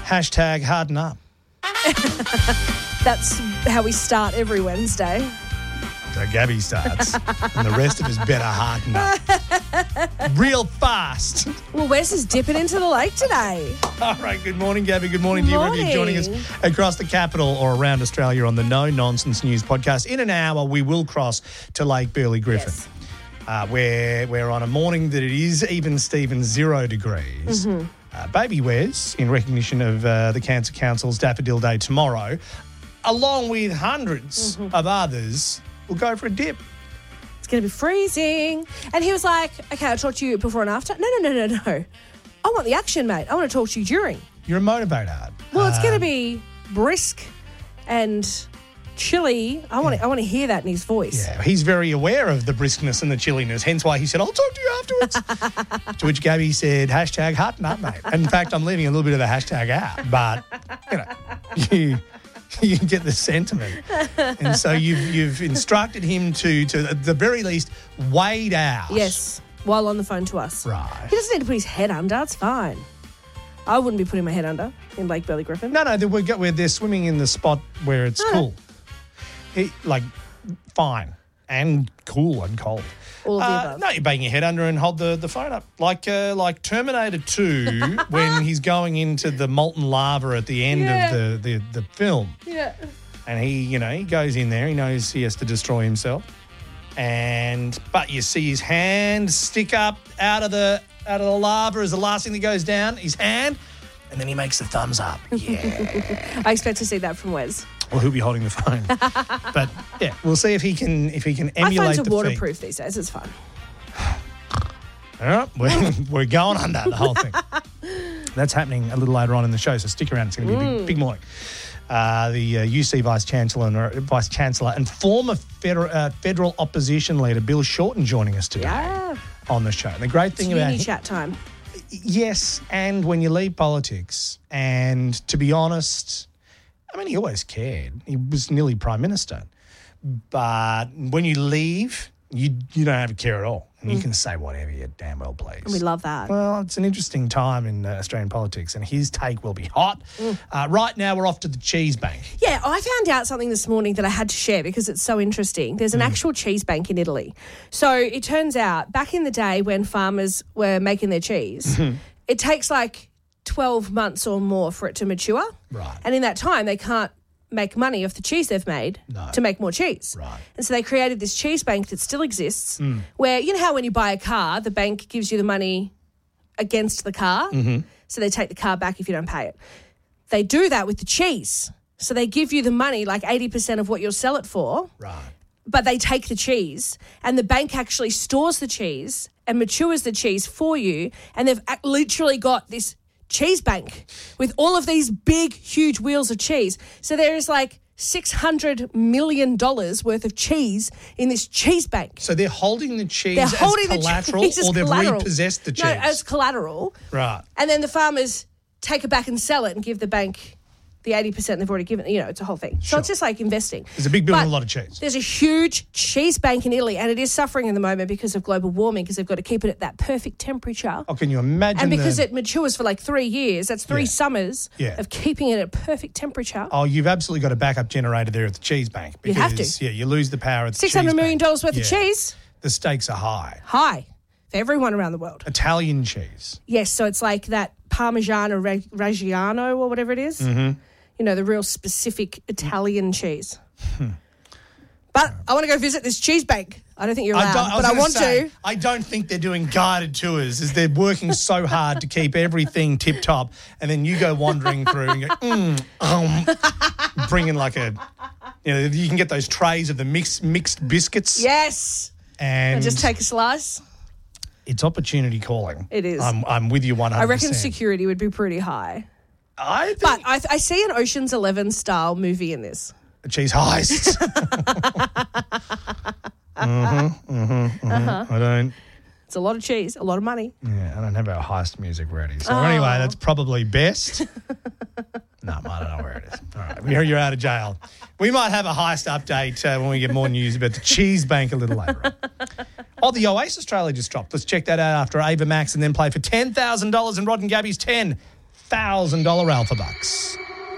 Hashtag harden up. That's how we start every Wednesday. So Gabby starts, and the rest of us better harden up. Real fast. Well, Wes is dipping into the lake today. All right, good morning, Gabby. Good morning to you, whether you're joining us across the capital or around Australia on the No Nonsense News podcast. In an hour, we will cross to Lake Burley Griffin, where we're on a morning that it is even Steven 0 degrees. Baby Wes, in recognition of the Cancer Council's Daffodil Day tomorrow, along with hundreds of others, will go for a dip. It's going to be freezing. And he was like, okay, I'll talk to you before and after. No. I want the action, mate. I want to talk to you during. You're a motivator. Well, it's going to be brisk and chilly. I want to hear that in his voice. Yeah, he's very aware of the briskness and the chilliness, hence why he said, I'll talk to you afterwards. To which Gabby said, hashtag harden up, mate. And in fact, I'm leaving a little bit of the hashtag out, but, you get the sentiment. And so you've instructed him to at the very least, wade out. Yes, while on the phone to us. Right. He doesn't need to put his head under. It's fine. I wouldn't be putting my head under in Lake Burley Griffin. No, they're swimming in the spot where it's cool. Fine and cool and cold. All of the above. No, you're banging your head under and hold the phone up. Like Terminator 2 when he's going into the molten lava at the end of the film. Yeah. And he goes in there. He knows he has to destroy himself. But you see his hand stick up out of the lava as the last thing that goes down, his hand, and then he makes the thumbs up. Yeah. I expect to see that from Wes. Well, he'll be holding the phone. But yeah, we'll see if he can emulate the iPhones are feat. waterproof these days. It's fun. All right, we're going under the whole thing. That's happening a little later on in the show, so stick around. It's going to be a big morning. The UC Vice Chancellor and former federal opposition leader Bill Shorten joining us today on the show. And the great thing about chat time. Yes, and when you leave politics, and to be honest, I mean, he always cared. He was nearly Prime Minister. But when you leave, you don't have to care at all. And you can say whatever you damn well please. And we love that. Well, it's an interesting time in Australian politics, and his take will be hot. Right now, we're off to the cheese bank. Yeah, I found out something this morning that I had to share because it's so interesting. There's an actual cheese bank in Italy. So it turns out back in the day when farmers were making their cheese, it takes like 12 months or more for it to mature. Right. And in that time, they can't make money off the cheese they've made to make more cheese. Right. And so they created this cheese bank that still exists where, you know how when you buy a car, the bank gives you the money against the car? So they take the car back if you don't pay it. They do that with the cheese. So they give you the money, like 80% of what you'll sell it for. Right. But they take the cheese and the bank actually stores the cheese and matures the cheese for you. And they've literally got this cheese bank with all of these big, huge wheels of cheese. So there is like $600 million worth of cheese in this cheese bank. So they're holding the cheese as collateral, or they've repossessed the cheese? No, as collateral. Right. And then the farmers take it back and sell it and give the bank the 80% they've already given. It's a whole thing. So it's just like investing. There's a big building, a lot of cheese. There's a huge cheese bank in Italy, and it is suffering in the moment because of global warming, because they've got to keep it at that perfect temperature. Oh, can you imagine? And because it matures for like 3 years, that's 3 summers of keeping it at perfect temperature. Oh, you've absolutely got a backup generator there at the cheese bank. Because, you have to. Yeah, you lose the power at the cheese $600 million bank. worth of cheese. The stakes are high. High. For everyone around the world. Italian cheese. Yes, so it's like that Parmigiano Reggiano or whatever it is. The real specific Italian cheese. But I want to go visit this cheese bank. I don't think you're allowed, but I want to. I don't think they're doing guided tours as they're working so hard to keep everything tip-top, and then you go wandering through and go, bringing like you can get those trays of the mixed biscuits. Yes. And just take a slice. It's opportunity calling. It is. I'm with you 100%. I reckon security would be pretty high. But I see an Ocean's 11 style movie in this. A cheese heist. I don't. It's a lot of cheese, a lot of money. Yeah, I don't have our heist music ready. So anyway, that's probably best. No, I don't know where it is. All right, you're out of jail. We might have a heist update when we get more news about the cheese bank a little later on. The Oasis trailer just dropped. Let's check that out after Ava Max and then play for $10,000 in Rod and Gabby's 10 $1,000 Alpha Bucks.